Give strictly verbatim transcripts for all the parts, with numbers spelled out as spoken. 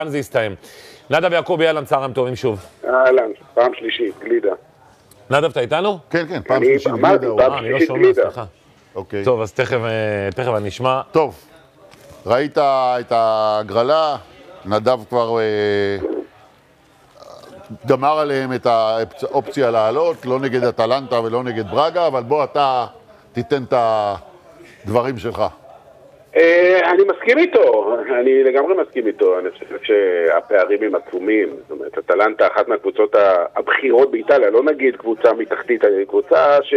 כאן זה יסתיים. נדב יעקובי, אהלן, צהריים טובים שוב. אהלן, פעם שלישית, גלידה. נדב, אתה איתנו? כן, כן, פעם שלישית גלידה. אה, אני לא שומע, סליחה. אוקיי. טוב, אז תכף, תכף אני אשמע. טוב, ראית את הגרלה, נדב כבר דמר עליהם את האופציה לעלות, לא נגד אטלנטה ולא נגד ברגה, אבל בוא אתה תיתן את הדברים שלך. אני מסכים איתו, אני לגמרי מסכים איתו, אני חושב שהפערים הם עצומים, זאת אומרת, אטלנטה אחת מהקבוצות הבכירות באיטליה, לא נגיד קבוצה מתחתית, קבוצה ש...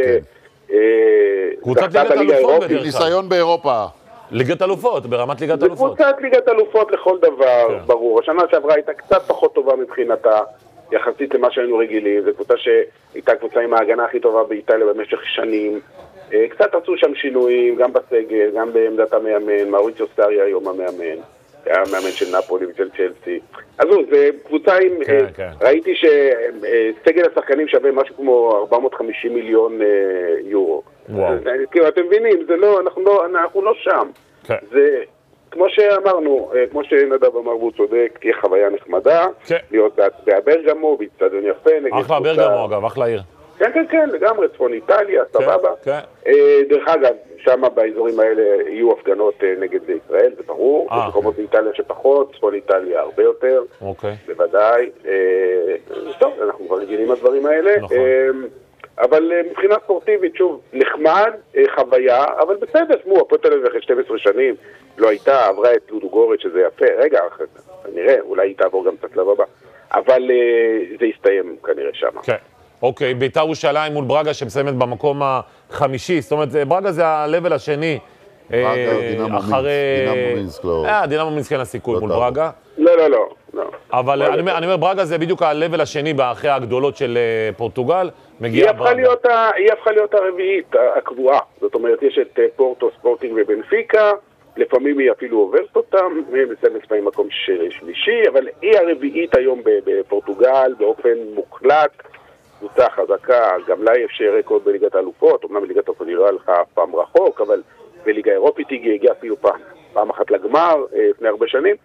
קבוצת ליגת אלופות בדרך כלל. ניסיון באירופה. ליגת אלופות, ברמת ליגת אלופות. קבוצת ליגת אלופות לכל דבר, ברור. השנה שעברה הייתה קצת פחות טובה מבחינתה, יחסית למה שהיינו רגילים, זו קבוצה שהייתה קבוצה עם ההגנה הכי טובה באיטליה במשך שנים. קצת עשו שם שינויים, גם בסגל, גם בעמדת המאמן, מאוריציו סארי היום המאמן, היה המאמן של נפולי ושל צ'לסי. אז זו, זו קבוצה עם, כן, כן. ראיתי שסגל השחקנים שווה משהו כמו ארבע מאות וחמישים מיליון יורו. וואו. כאילו, אתם מבינים, זה לא, אנחנו לא, אנחנו לא שם. כן. זה, כמו שאמרנו, כמו שנדב אמר והוא צודק, תהיה חוויה נחמדה, כן. להיות באברגמו, באצטדיון יפה, נגד אחלה ברגמו, אגב, אחלה עיר. כן, כן, כן, לגמרי, צפון איטליה, סבבה. כן. דרך אגב, שם באזורים האלה יהיו הפגנות נגד ישראל, זה ברור. אה, במקומות באיטליה שפחות, צפון איטליה הרבה יותר. אוקיי. בוודאי. טוב, אנחנו כבר רגילים לדברים האלה. נכון. אבל מבחינה ספורטיבית, שוב, נחמד, חוויה, אבל בסדר, שמו, הפועל תל אביב אחרי שתים עשרה שנים לא הייתה, עברה את לודוגורץ, שזה יפה. רגע, נראה, אולי היא תעבור גם את השלב הבא. אבל זה יסתיים כנראה שם. כן. אוקיי, בית"ר ירושלים מול ברגה שמסיימת במקום החמישי, זאת אומרת, ברגה זה הלבל השני. ברגה, דינמו מינסק, לא... אה, דינמו מינסק אין הסיכוי מול ברגה. לא, לא, לא. אבל אני אומר, ברגה זה בדיוק הלבל השני אחרי הגדולות של פורטוגל, היא הפכה להיות הרביעית הקבועה. זאת אומרת, יש את פורטו, ספורטינג ובנפיקה, לפעמים היא אפילו עוברת אותם, מסיימת לפעמים מקום שלישי, אבל היא הרביעית היום בפורטוגל באופן מוחלט. קבוצה חזקה, גם לה יש רקורד בליגת האלופות, אמנם בליגת האלופות נראה לך אף פעם רחוק, אבל בליגה האירופית היא הגיעה אפילו פעם, פעם אחת לגמר, לפני הרבה שנים.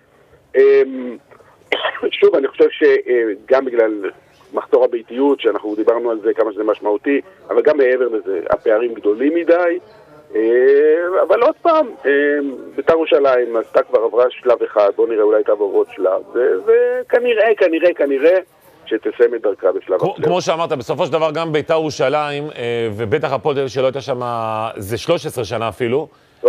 שוב, אני חושב שגם בגלל מחסור הביתיות, שאנחנו דיברנו על זה כמה שזה משמעותי, אבל גם מעבר לזה, הפערים גדולים מדי, אבל עוד פעם, בית"ר ירושלים עשתה כבר עברה שלב אחד, בוא נראה אולי תעבור עוד שלב, וכנראה, כנראה, כנראה, שתסיים את דרכה בשלב הפלייאוף. כמו שאמרת, בסופו של דבר גם בית"ר ירושלים, ובטח הפועל תל אביב שלא הייתה שם, זה שלוש עשרה שנה אפילו,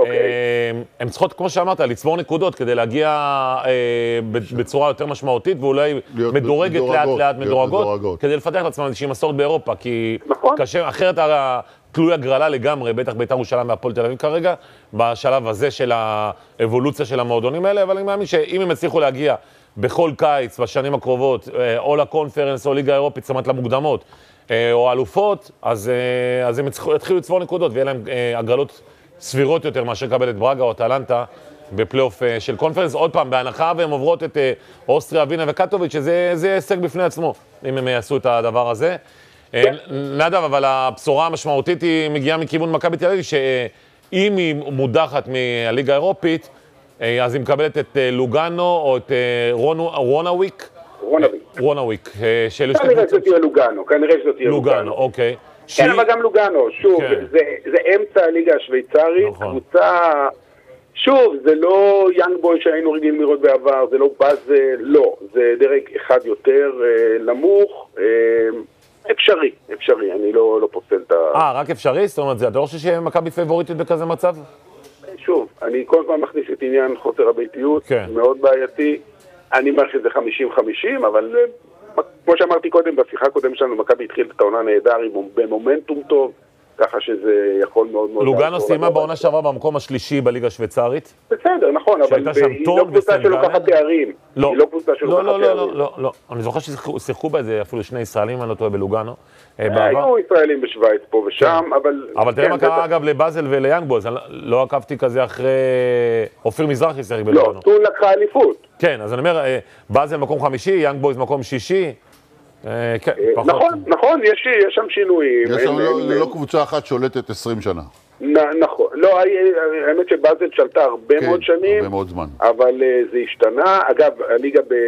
הן צריכות, כמו שאמרת, לצבור נקודות כדי להגיע בצורה יותר משמעותית, ואולי מדורגת לאט לאט מדורגות, כדי לפתח לעצמם איזושהי מסורת באירופה, כי קשה, אחרת תלוי הגרלה לגמרי, בטח בית"ר ירושלים והפועל תל אביב כרגע, בשלב הזה של האבולוציה של המועדונים האלה, אבל אני מאמין שאם הם הצליחו להגיע בכל קיץ, בשנים הקרובות, או לקונפרנס או ליגה אירופית, זאת אומרת למוקדמות, או אלופות, אז, אז הם יתחילו לצבור נקודות, ויהיה להם הגרלות סבירות יותר מאשר לקבל את ברגה או אטלנטה בפלייאוף של קונפרנס. עוד פעם, בהנחה והם עוברות את אוסטריה, ווינה וקטוביץ', שזה הישג בפני עצמו, אם הם יעשו את הדבר הזה. נדב, אבל הבשורה המשמעותית היא מגיעה מכיוון מכבי תל אביב, שאם היא מודחת מהליגה האירופית, אז היא מקבלת את לוגאנו או את רונאוויק. רונאוויק. רונאוויק. כנראה שזאת תהיה לוגאנו, כנראה שזאת תהיה לוגאנו. לוגאנו, אוקיי. כן, אבל גם לוגאנו, שוב, זה אמצע הליגה השוויצרית, קבוצה, שוב, זה לא יאנג בוי שהיינו רגילים לראות בעבר, זה לא באזל, לא, זה דרג אחד יותר נמוך, אפשרי, אפשרי, אני לא פוסל את ה... אה, רק אפשרי? זאת אומרת, אתה לא חושב שמכבי פייבוריטית בכזה מצב? שוב, אני כל פעם מכניס את עניין חוסר הביתיות, מאוד בעייתי, אני אומר שזה חמישים חמישים, אבל כמו שאמרתי קודם, בשיחה הקודם שלנו, מכבי התחיל את העונה נהדר, במומנטום טוב, ככה שזה יכול מאוד מאוד... לוגאנו סיימה בעונה שעברה במקום השלישי בליגה השוויצרית. בסדר, נכון, אבל היא לא קבוצה שלוקחת תארים. לא, היא לא קבוצה שלוקחת לא, תארים. לא, לא, לא. אני זוכר ששיחקו באיזה אפילו שני ישראלים, אני לא טועה, בלוגאנו. היו ישראלים בשוויץ פה ושם, אבל... אבל תראה מה קרה אגב לבאזל וליאנג בויז, לא עקבתי כזה אחרי אופיר מזרחי שיחק בלוגאנו. לא, טון לקחה אליפות. כן, אז אני אומר, באזל מקום חמישי, יאנג בויז מקום שישי. נכון, נכון, יש שם שינויים. יש שם לא קבוצה אחת שולטת עשרים שנה. נכון, לא, האמת שבאזל שלטה הרבה מאוד שנים. הרבה מאוד זמן. אבל זה השתנה. אגב, הליגה ב...